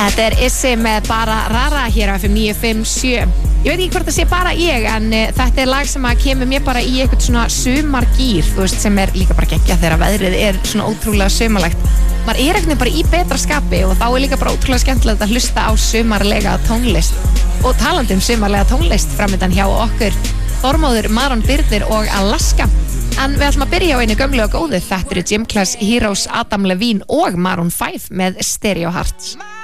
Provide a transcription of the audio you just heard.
Þetta Issi með bara Rara hér á FM 957. Ég veit ekki hvort það sé bara ég, en þetta lag sem að kemur mér bara í eitthvað svona sumargýr, þú veist, sem líka bara geggja þegar veðrið svona ótrúlega sumarlegt. Maður eitthvað bara í betra skapi og þá líka bara ótrúlega skemmtilegt að hlusta á sumarlega tónlist. Og talandi sumarlega tónlist framöndan hjá okkur, Þormóður, Maron Birnir og Alaska. En við ætlum að byrja á einu gömlu og góðu. Þetta Gym Class Heroes, Adam Levine og Maroon 5 með Stereo Hearts.